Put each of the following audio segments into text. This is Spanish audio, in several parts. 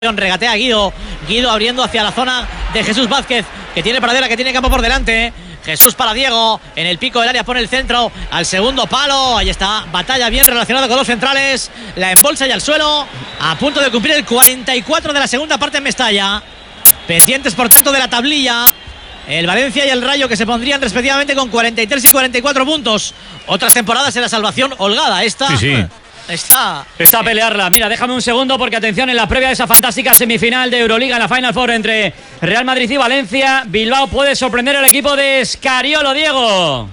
Regatea Guido abriendo hacia la zona de Jesús Vázquez, que tiene pradera, que tiene campo por delante. Jesús para Diego, en el pico del área pone el centro al segundo palo. Ahí está, batalla bien relacionada con los centrales, la embolsa y al suelo, a punto de cumplir el 44 de la segunda parte en Mestalla. Pendientes por tanto de la tablilla el Valencia y el Rayo, que se pondrían respectivamente con 43 y 44 puntos. Otras temporadas en la salvación holgada. Esta sí. Está a pelearla. Mira, déjame un segundo porque atención, en la previa de esa fantástica semifinal de Euroliga, en la Final Four entre Real Madrid y Valencia, Bilbao puede sorprender al equipo de Scariolo, Diego.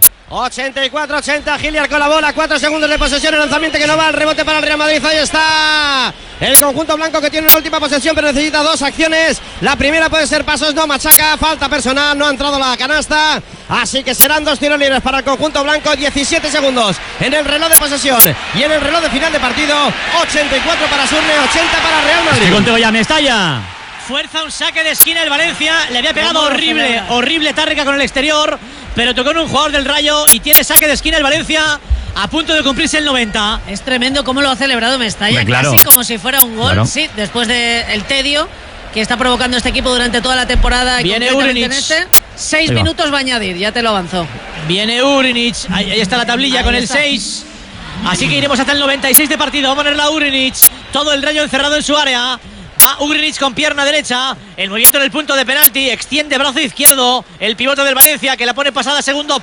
84-80, Giliar con la bola, 4 segundos de posesión, el lanzamiento que no va, el rebote para el Real Madrid. Ahí está el conjunto blanco, que tiene una última posesión pero necesita dos acciones. La primera puede ser pasos, no machaca, falta personal, no ha entrado la canasta, así que serán dos tiros libres para el conjunto blanco. 17 segundos en el reloj de posesión y en el reloj de final de partido. 84 para Surne, 80 para Real Madrid. Estoy contigo ya, Mestalla. Fuerza un saque de esquina el Valencia. Le había pegado horrible Tárrega con el exterior, pero tocó en un jugador del Rayo y tiene saque de esquina el Valencia, a punto de cumplirse el 90. Es tremendo cómo lo ha celebrado Mestalla, claro. Casi como si fuera un gol, claro. Sí, después del tedio que está provocando este equipo durante toda la temporada. Viene Urinic. 6 minutos va a añadir, ya te lo avanzó. Viene Urinic, ahí está la tablilla, ahí con está. El 6. Así que iremos hasta el 96 de partido. Va a ponerla Urinic, todo el Rayo encerrado en su área. Va Urinic con pierna derecha, el movimiento en el punto de penalti, extiende brazo izquierdo, el pivote del Valencia, que la pone pasada, segundo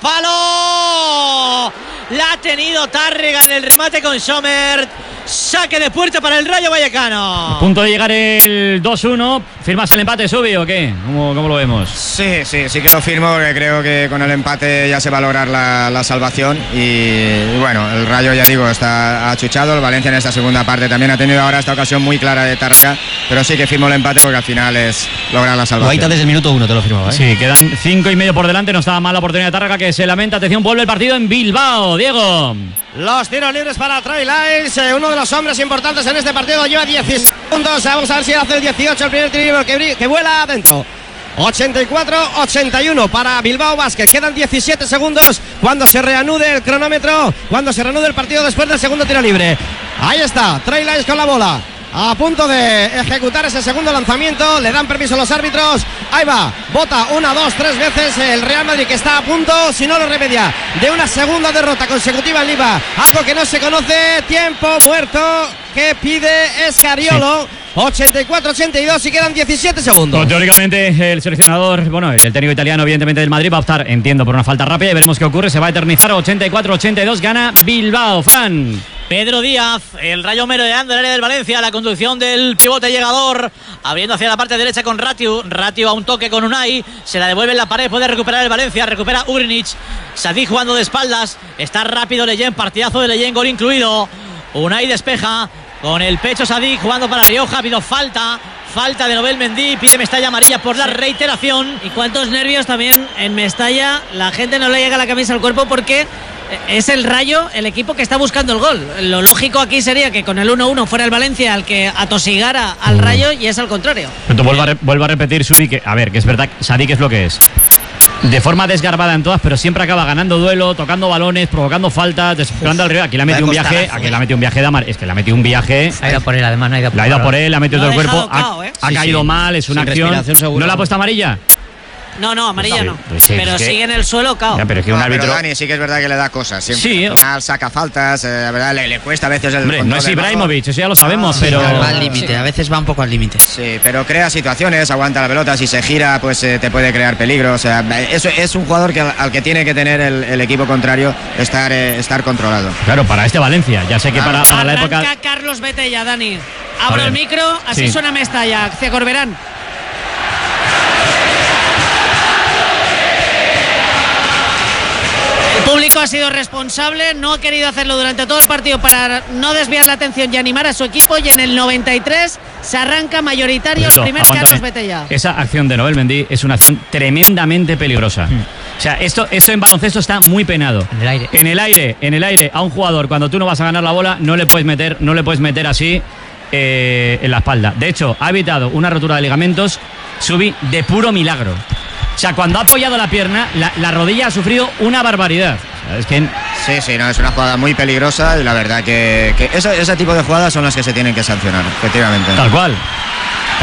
palo. La ha tenido Tárrega en el remate con Sommer. Saque de puerta para el Rayo Vallecano. A punto de llegar el 2-1. ¿Firmas el empate, Subi, o qué? ¿Cómo lo vemos? Sí que lo firmo, porque creo que con el empate ya se va a lograr la salvación. Y bueno, el Rayo, ya digo, está achuchado. El Valencia en esta segunda parte también ha tenido ahora esta ocasión muy clara de Tárrega, pero sí que firmo el empate porque al final es lograr la salvación. Guaita desde el minuto 1 te lo firmaba, ¿eh? Sí, quedan 5:30 por delante. No estaba mal la oportunidad de Tárrega, que se lamenta. Atención, vuelve el partido en Bilbao, Diego. Los tiros libres para Trey Lyles, uno de los hombres importantes en este partido, lleva 16 segundos. Vamos a ver si hace el 18, el primer tiro libre que vuela adentro. 84-81 para Bilbao Basket. Quedan 17 segundos cuando se reanude el cronómetro, cuando se reanude el partido después del segundo tiro libre. Ahí está, Trey Lyles con la bola, a punto de ejecutar ese segundo lanzamiento. Le dan permiso a los árbitros. Ahí va, bota 1, 2, 3 veces el Real Madrid, que está a punto, si no lo remedia, de una segunda derrota consecutiva en Liga. Algo que no se conoce. Tiempo muerto que pide Scariolo. Sí. 84-82 y quedan 17 segundos. Pues, teóricamente el seleccionador, el técnico italiano evidentemente del Madrid, va a optar, entiendo, por una falta rápida y veremos qué ocurre. Se va a eternizar. 84-82, gana Bilbao. Fran. Pedro Díaz, el Rayo merodeando el área del Valencia, la conducción del pivote llegador, abriendo hacia la parte derecha con Ratiu a un toque con Unai, se la devuelve en la pared, puede recuperar el Valencia, recupera Urinic, Sadik jugando de espaldas, está rápido Leyen, partidazo de Leyen, gol incluido. Unai despeja con el pecho, Sadik jugando para Rioja, ha habido falta de Nobel Mendy, pide Mestalla amarilla por la reiteración. Y cuántos nervios también en Mestalla, la gente no le llega la camisa al cuerpo porque es el Rayo el equipo que está buscando el gol. Lo lógico aquí sería que con el 1-1 fuera el Valencia el que atosigara al Rayo, y es al contrario. Pero vuelvo a repetir, Subi, que es verdad, Sadik es lo que es. De forma desgarbada en todas, pero siempre acaba ganando duelo, tocando balones, provocando faltas, desesperando al rival. Aquí le ha metido un viaje, aquí le ha metido un viaje de Amar. Es que le ha metido un viaje. Ha ido por él, además, no ha ido por él. La ha ido por él, le ha metido todo el cuerpo. Ha Sí, caído mal, es una acción. ¿No le ha puesto amarilla? No, amarilla no. Pues pero sigue en el suelo, cao. Pero es que un árbitro. Pero Dani, sí que es verdad que le da cosas. Siempre. Sí. Al final saca faltas, la verdad le cuesta a veces el. Hombre, no es Ibrahimovic, eso ya lo sabemos, pero. Va al límite, a veces va un poco al límite. Sí, pero crea situaciones, aguanta la pelota, si se gira, pues te puede crear peligro. O sea, eso es un jugador al que tiene que tener el equipo contrario estar controlado. Claro, para este Valencia, ya sé que para la época. Carlos Betella, Dani. Abro el micro, así suena Mestalla, hacia Corberán. El público ha sido responsable, no ha querido hacerlo durante todo el partido para no desviar la atención y animar a su equipo, y en el 93 se arranca mayoritario el primer Carlos Betella. Esa acción de Nobel Mendy es una acción tremendamente peligrosa. O sea, esto en baloncesto está muy penado. En el aire a un jugador, cuando tú no vas a ganar la bola, no le puedes meter así en la espalda. De hecho, ha evitado una rotura de ligamentos, Subi, de puro milagro. O sea, cuando ha apoyado la pierna, la rodilla ha sufrido una barbaridad. Es que... Sí, no, es una jugada muy peligrosa y la verdad que ese tipo de jugadas son las que se tienen que sancionar, efectivamente. Tal cual.